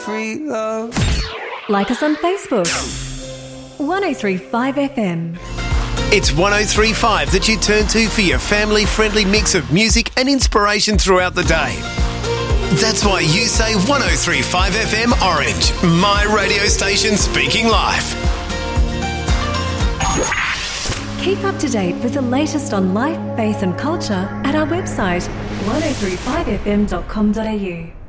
free love. Like us on Facebook. 1035 FM. It's 1035 that you turn to for your family-friendly mix of music and inspiration throughout the day. That's why you say 1035 FM Orange, my radio station speaking life. Keep up to date with the latest on life, faith and culture at our website 1035fm.com.au.